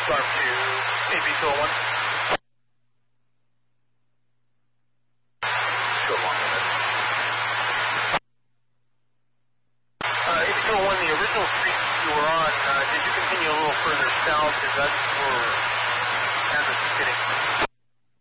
Sharp to AB201. 201, the original street you were on, did you continue a little further south? Is that where Kansas is getting?